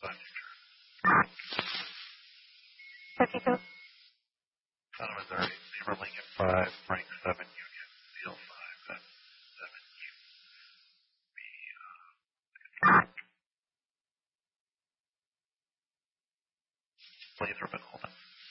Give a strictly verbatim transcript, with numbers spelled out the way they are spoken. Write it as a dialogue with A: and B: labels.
A: fifty-two.
B: Son of Missouri, Zebra Lincoln five, Frank seven, Union, Seal five, F seven, U, B, uh, Lathrop and Holden.